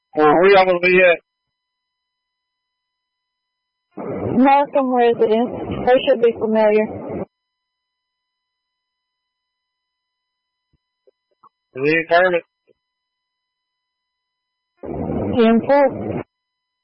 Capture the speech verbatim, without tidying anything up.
Where we all going to be at? Markham residents. They should be familiar. Have you heard it? In full.